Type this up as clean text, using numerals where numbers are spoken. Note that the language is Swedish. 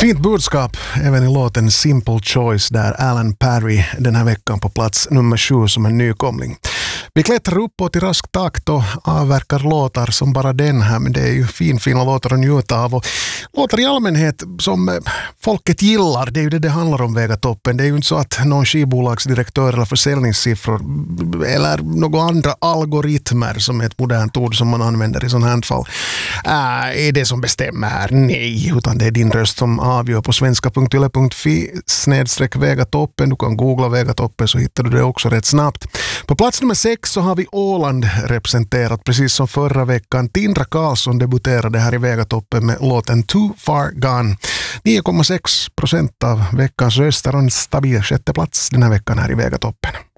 Fint budskap även i låten Simple Choice där Alan Parry den här veckan på plats nummer 7 som en nykomling. Vi klättrar uppåt i rask takt och avverkar låtar som bara den här, men det är ju fina låtar att njuta av och låtar i allmänhet som folket gillar, det är ju det handlar om Väga toppen. Det är ju inte så att någon skivbolagsdirektör eller försäljningssiffror eller några andra algoritmer som är ett modernt ord som man använder i sån här fall är det som bestämmer här. Nej, utan det är din röst som avgör på svenska.yle.fi/Väga toppen. Du kan googla Väga toppen så hittar du det också rätt snabbt. På plats nummer 6 så har vi Åland representerat precis som förra veckan. Tindra Karlsson debuterade här i Väga toppen med låten Too Far Gone. 9,6% av veckans röster och en stabil sjätte plats den här veckan här i Väga toppen.